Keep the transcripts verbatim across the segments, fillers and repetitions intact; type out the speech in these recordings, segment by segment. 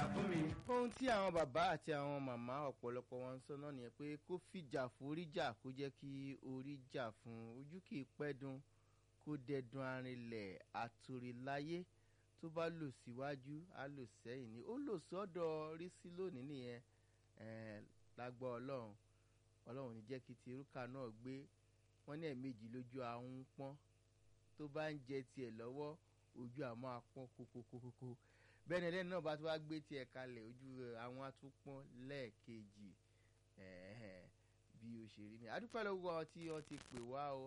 fún mi. ohun tí àwọn bàbá àti àwọn màmá ọ̀pọ̀lọpọ̀ wọn ń sọ náà nìyẹn pé kó fìjà foríjà kó jẹ́ kí orí jà fún ojú kì í pẹ́ dun kó dẹdun arinlẹ̀ àtòrìláyé tó bá lò síwájú á lò sẹ́yìn ni ó lò sọ́dọ̀ rí sí lónìí nìyẹn lágbọ́ ọlọ́run ọlọ́run ní jẹ́ kí ti irúkà náà gbé wọ́n ní ẹ̀ẹ̀mejì lójú àwọn ń pọ́n tó bá ń jẹ tiẹ̀ lọ́wọ́ ojú àmọ́ apọ́n kókókókó bẹ́ẹ̀ ni ẹlẹ́ni náà bá tó wá gbé tiẹ̀ kalẹ̀ ojú àwọn atúpọ́n lẹ́ẹ̀kejì bí o ṣe rí ni adúpẹ́ lọ́wọ́ ọ tí wọ́n ti pè wá o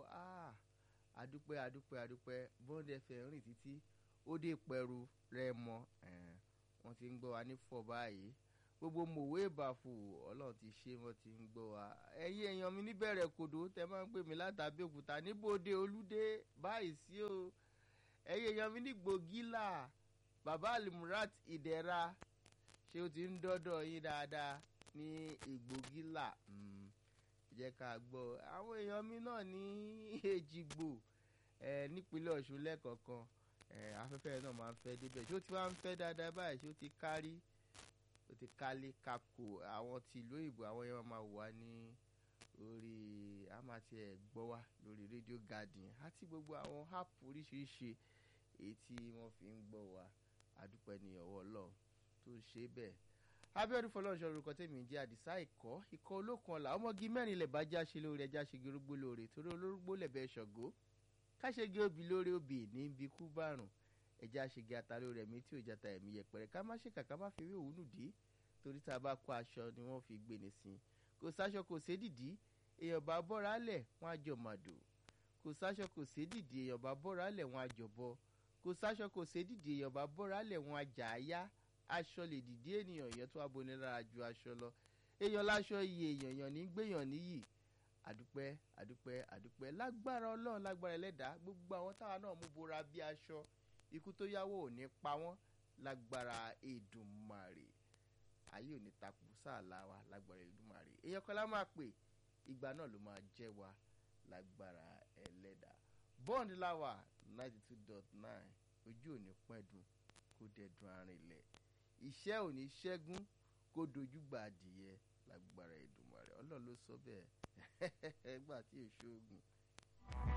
adúpẹ́ adúpẹ́ adúpẹ́ Bond F M rìn títí ó dé pẹ̀rù rẹ mọ́ wọ́n ti ń gbọ́ wa ní fọ̀ báyìí gbogbo mòwe ìbàfò ọlọ́run ti ṣe wọ́n ti ń gbọ́ wa ẹ̀yin èèyàn mi níbẹ̀rẹ̀ kòdó tẹ máa ń pè mí látàbí òkúta níbòde olúdé báyìí sí o ẹ̀yin èèyàn mi ní gbògílà bàbá alimurat ìdẹ̀ra ṣé o ti ń dọ́dọ̀ yín dáadáa ní ìgbògílà jẹ́ ká gbọ́ àwọn èèyàn mi náà ní èjìgbò nípínlẹ̀ ọ̀ṣun lẹ́kọ̀ọ̀kan afẹ́fẹ́ náà máa ń fẹ́ débẹ̀ ṣé o ti wá ń fẹ́ dáadáa báyìí ṣé o ti kárí ó ti kálé kakò àwọn tìlú òyìnbó àwọn yẹn máa wà ní orí àmàtí ẹ̀ gbọ́ wá lórí rédíò garden àti gbogbo àwọn app oríṣiríṣi èyí tí wọ́n fi ń gbọ́ wá àdúpẹ́ ní ọwọ́ ọlọ́run tó ń ṣe bẹ́ẹ̀. Abíọ́dún Fọlọ́runṣọ́ lórúkọ tèmi ń jẹ́ àdìsá ikọ̀ ikọ̀ olókun ọ̀la ọmọge mẹ́rin lẹ̀ bá já ṣe lóore ẹja ṣe gerógbó lóore torí olórógbó lẹ̀bẹ̀ ṣọ̀gó káṣẹ́gi obì lóore obì ní ibi kú bárùn ẹja ṣègi ata lórí ẹ̀mí tí ò jata ẹ̀mí yẹpẹrẹ ká má ṣe kàkà má fi rí òun nù dí torí tá a bá kó aṣọ ni wọ́n fi gbé ní sin kò sáṣọ kò sédìdí èèyàn bá bọ́ra lẹ̀ wọ́n á jọ màdò kò sáṣọ kò sédìdí èèyàn bá bọ́ra lẹ̀ wọ́n á jọ bọ́ kò sáṣọ kò sédìdí èèyàn bá bọ́ra lẹ̀ wọ́n á jà á yá aṣọ lè dìde ènìyàn èèyàn tó wá boni lára ju aṣọ lọ èèyàn láṣọ iye èèyàn èèyàn ní gbéyàn níyì àdúpẹ́ àdúpẹ́ àdúpẹ́ lágbára ọlọ́run lágbára ẹlẹ́dàá gbogbo àwọn táwa náà mú bora bí aṣọ ikú tó yáwó ò ní pa wọ́n lágbára Èdùmàrè ayé ò ní takù sáàlà wa lágbára Èdùmàrè èèyàn kan lá máa pè ìgbà náà ló máa jẹ́ wa lágbára ẹlẹ́dàá Bond láwà ninety two dot nine ojú ò ní pẹ́dùn kó dẹ̀dùn arìnlẹ̀ iṣẹ́ ò ní ṣẹ́gun kó dojú gbà adìyẹ lágbára Èdùmàrè ọlọ́run ló sọ bẹ́ẹ̀ ẹgbà tí èso ogun.